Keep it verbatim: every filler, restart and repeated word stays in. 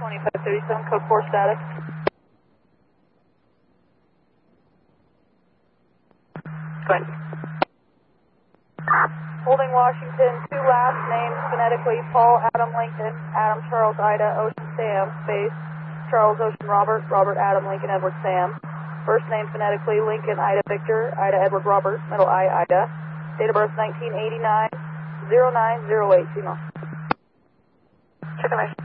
twenty-five thirty-seven, code four status. Good. Holding Washington, two last names phonetically, Paul Adam Lincoln, Adam Charles Ida, Ocean Sam, space, Charles Ocean Robert, Robert Adam Lincoln Edward Sam. First name phonetically, Lincoln Ida Victor, Ida Edward Robert, middle I Ida. Date of birth nineteen eighty-nine, oh nine oh eight, female. Check information.